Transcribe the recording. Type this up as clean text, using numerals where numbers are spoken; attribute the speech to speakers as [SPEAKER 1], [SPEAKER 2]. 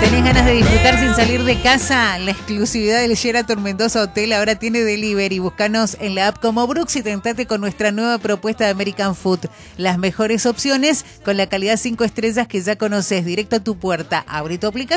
[SPEAKER 1] ¿Tenés ganas de disfrutar sin salir de casa? La exclusividad del Sheraton Mendoza Hotel ahora tiene delivery. Búscanos en la app como Brooks y tentate con nuestra nueva propuesta de American Food. Las mejores opciones con la calidad 5 estrellas que ya conoces, directo a tu puerta. Abre tu aplicación